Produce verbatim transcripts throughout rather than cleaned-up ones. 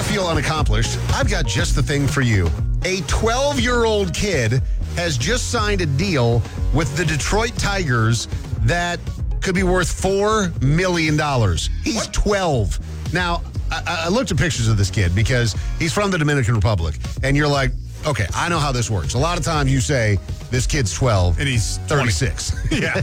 feel unaccomplished, I've got just the thing for you. A twelve-year-old kid has just signed a deal with the Detroit Tigers that could be worth four million dollars. He's what? twelve. Now, I, I looked at pictures of this kid because he's from the Dominican Republic, and you're like, okay, I know how this works. A lot of times you say, this kid's twelve. And he's thirty-six. Yeah.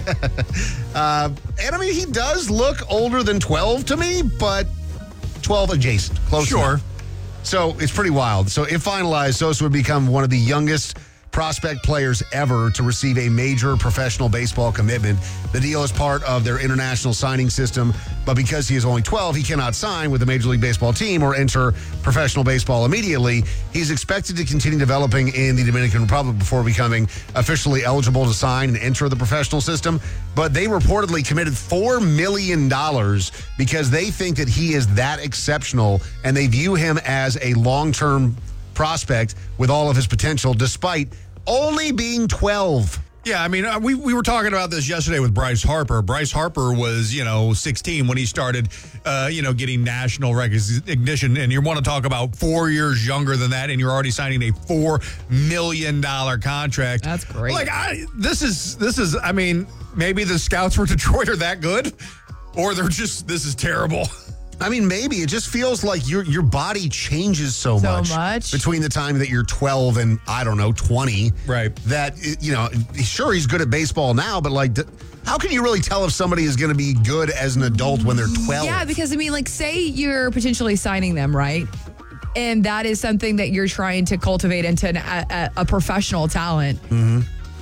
uh, and I mean, he does look older than twelve to me, but twelve adjacent. Close Sure. enough. So it's pretty wild. So if finalized, Sosa would become one of the youngest prospect players ever to receive a major professional baseball commitment. The deal is part of their international signing system, but because he is only twelve, he cannot sign with the Major League Baseball team or enter professional baseball immediately. He's expected to continue developing in the Dominican Republic before becoming officially eligible to sign and enter the professional system. But they reportedly committed four million dollars because they think that he is that exceptional and they view him as a long-term prospect with all of his potential, despite only being twelve. Yeah, I mean, uh, we, we were talking about this yesterday with Bryce Harper. Bryce Harper was, you know, sixteen when he started, uh, you know, getting national recognition. And you want to talk about four years younger than that, and you're already signing a four million dollars contract. That's great. Like, I, this is, this is, I mean, maybe the scouts for Detroit are that good, or they're just, this is terrible. I mean, maybe it just feels like your your body changes so, So much, much. between the time that you're twelve and, I don't know, twenty. Right. That, you know, sure, he's good at baseball now, but like, how can you really tell if somebody is going to be good as an adult when they're twelve? Yeah, because I mean, like, say you're potentially signing them, right? And that is something that you're trying to cultivate into an, a, a professional talent. Mm-hmm.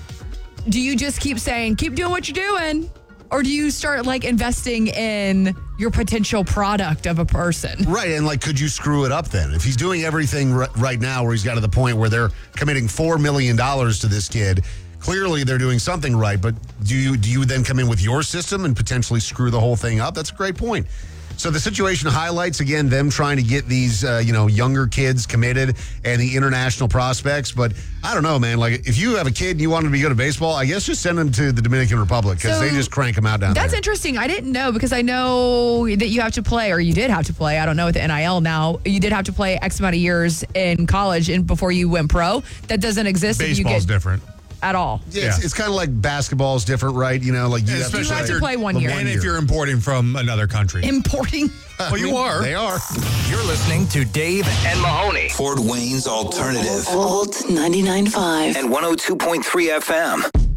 Do you just keep saying, keep doing what you're doing? Or do you start, like, investing in your potential product of a person? Right, and, like, could you screw it up then? If he's doing everything r- right now where he's got to the point where they're committing four million dollars to this kid, clearly they're doing something right, but do you do you then come in with your system and potentially screw the whole thing up? That's a great point. So the situation highlights, again, them trying to get these, uh, you know, younger kids committed and the international prospects. But I don't know, man. Like, if you have a kid and you want him to be good at baseball, I guess just send him to the Dominican Republic because So, they just crank them out down That's there. interesting. I didn't know because I know that you have to play, or you did have to play. I don't know with the N I L now. You did have to play X amount of years in college and before you went pro. That doesn't exist. if you Baseball's get different. At all. Yeah, it's, Yeah. it's kind of like basketball is different, right? You know, like you, Yeah, have, to especially You have play to play one the year. And if you're importing from another country. Importing. Well, you are. They are. You're listening to Dave and Mahoney. Fort Wayne's Alternative. Alt ninety-nine point five. And one oh two point three F M.